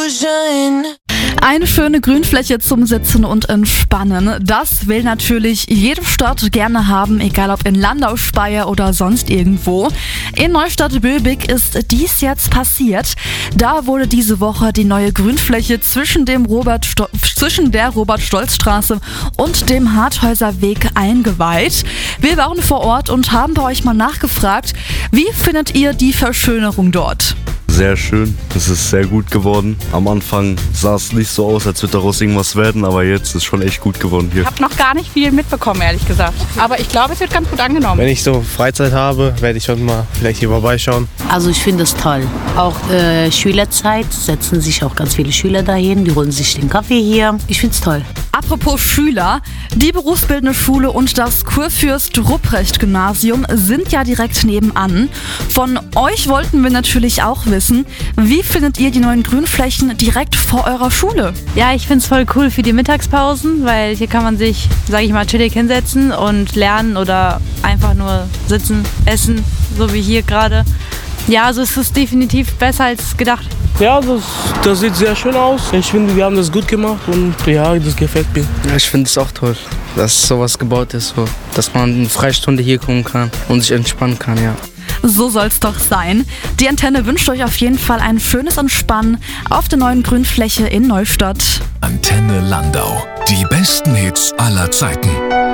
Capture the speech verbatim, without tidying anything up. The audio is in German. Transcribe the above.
Eine schöne Grünfläche zum Sitzen und Entspannen, das will natürlich jede Stadt gerne haben, egal ob in Landau, Speyer oder sonst irgendwo. In Neustadt-Böbig ist dies jetzt passiert. Da wurde diese Woche die neue Grünfläche zwischen, dem Robert Sto- zwischen der Robert-Stolz-Straße und dem Harthäuser-Weg eingeweiht. Wir waren vor Ort und haben bei euch mal nachgefragt, wie findet ihr die Verschönerung dort? Sehr schön, es ist sehr gut geworden. Am Anfang sah es nicht so aus, als würde daraus irgendwas werden, aber jetzt ist schon echt gut geworden hier. Ich habe noch gar nicht viel mitbekommen, ehrlich gesagt. Aber ich glaube, es wird ganz gut angenommen. Wenn ich so Freizeit habe, werde ich schon mal vielleicht hier vorbeischauen. Also ich finde es toll. Auch äh, Schülerzeit setzen sich auch ganz viele Schüler dahin, die holen sich den Kaffee hier. Ich finde es toll. Apropos Schüler, die berufsbildende Schule und das Kurfürst-Ruprecht-Gymnasium sind ja direkt nebenan. Von euch wollten wir natürlich auch wissen, wie findet ihr die neuen Grünflächen direkt vor eurer Schule? Ja, ich finde es voll cool für die Mittagspausen, weil hier kann man sich, sage ich mal, chillig hinsetzen und lernen oder einfach nur sitzen, essen, so wie hier gerade. Ja, also es ist definitiv besser als gedacht. Ja, das, das sieht sehr schön aus. Ich finde, wir haben das gut gemacht und ja, das gefällt mir. Ja, ich finde es auch toll, dass sowas gebaut ist, so, dass man eine Freistunde hier kommen kann und sich entspannen kann, ja. So soll's doch sein. Die Antenne wünscht euch auf jeden Fall ein schönes Entspannen auf der neuen Grünfläche in Neustadt. Antenne Landau. Die besten Hits aller Zeiten.